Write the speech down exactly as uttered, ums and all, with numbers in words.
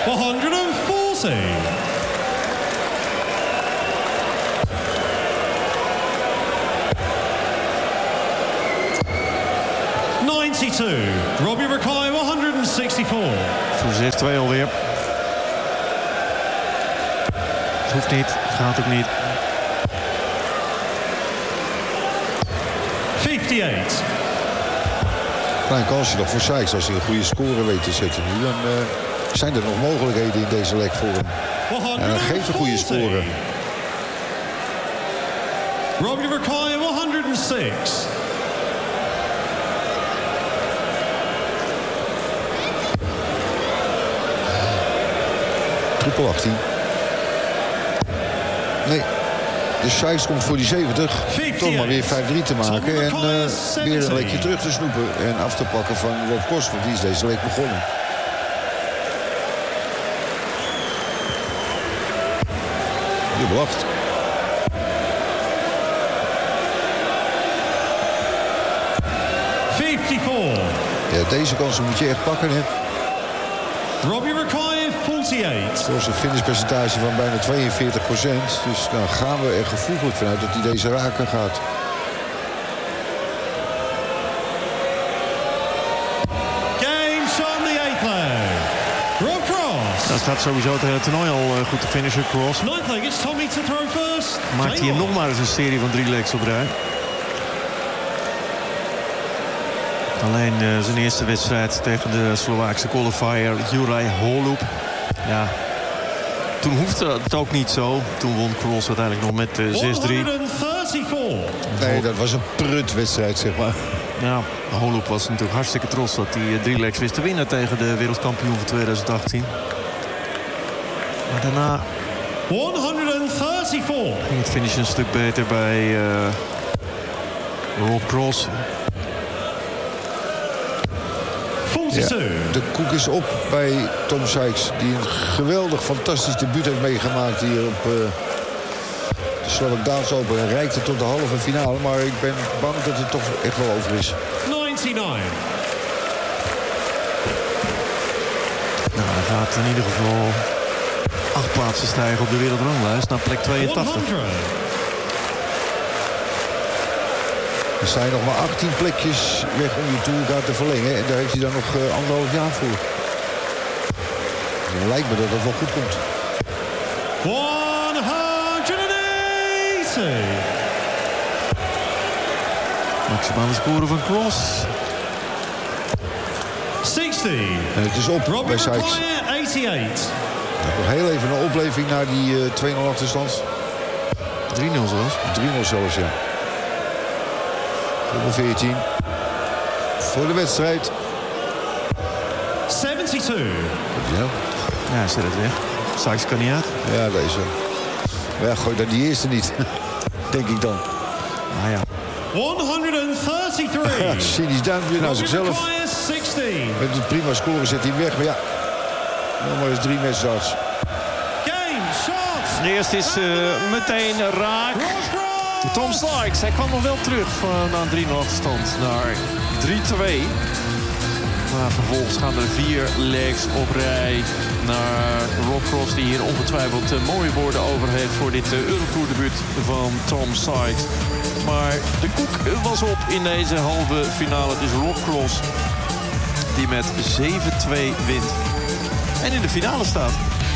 one forty. ninety-two. Robbie Mackay, one sixty-four. Voor zes twee alweer. Het hoeft niet, gaat ook niet. fifty-eight. Klein kansje nog voor Sykes als hij een goede score weet te zetten nu. Dan uh, zijn er nog mogelijkheden in deze leg voor hem. En hij geeft een goede score. Robbie Mackay, one oh six. Triple achttien. Nee. De Sykes komt voor die zeventig. Toch maar weer vijf drie te maken. En uh, weer een lekje terug te snoepen. En af te pakken van Rob Cross. Want die is deze week begonnen. Je wacht. vijfenvijftig. Ja, deze kansen moet je echt pakken, hè. Robbie Mackay, forty-eight. Voor zijn finishpercentage van bijna tweeënveertig procent. Dus dan gaan we er gevoeglijk vanuit dat hij deze raken gaat. Game shot in the eighth leg. Rob Cross. Dat staat sowieso het hele toernooi al uh, goed te finishen, Cross. Ninth leg, it's Tommy to throw first. Maakt hier nog maar eens een serie van drie legs op rij. Alleen uh, zijn eerste wedstrijd tegen de Slovaakse qualifier Juraj Holub. Ja, toen hoefde het ook niet zo. Toen won Cross uiteindelijk nog met uh, zes drie. Nee, dat was een prutwedstrijd, zeg maar. Ja, Holub was natuurlijk hartstikke trots dat hij uh, drie legs wist te winnen tegen de wereldkampioen van twintig achttien. Maar daarna honderdvierentachtig. ging het finish een stuk beter bij uh, Rob Cross. Ja, de koek is op bij Tom Sykes. Die een geweldig, fantastisch debuut heeft meegemaakt hier op uh, de Slovak Dance Open. En reikte tot de halve finale. Maar ik ben bang dat het toch echt wel over is. negenennegentig. Nou, hij gaat in ieder geval acht plaatsen stijgen op de wereldranglijst naar plek tweeëntachtig. honderd. Er zijn nog maar achttien plekjes weg om je tourkaart te verlengen. En daar heeft hij dan nog uh, anderhalf jaar voor. Het lijkt me dat het wel goed komt. honderdtachtig. Maximale score van Cross. zestig. En het is op bij Robert Sykes. McGuire, eenennegentig. Nog heel even een opleving naar die uh, twee nul achterstand. drie nul zelfs. drie nul zelfs, ja. Nummer veertien. Voor de wedstrijd. zevenenzeventig. Ja, Ja, zet het weg. Sykes kan niet uit. ja deze. Maar ja, gooi dan die eerste niet. Denk ik dan. Nou ja. honderddertig. Ja, cynisch duimt weer naar zichzelf. zestien. Met een prima score zet hij hem weg. Maar ja, nog maar eens drie matchstarts. Game shot. De eerste is uh, meteen raak. Tom Sykes, hij kwam nog wel terug van een drie nul achterstand naar drie twee. Maar vervolgens gaan er vier legs op rij naar Rob Cross, die hier ongetwijfeld uh, mooie woorden over heeft voor dit uh, Eurotour debuut van Tom Sykes. Maar de koek was op in deze halve finale. Het is Rob Cross die met zeven twee wint en in de finale staat.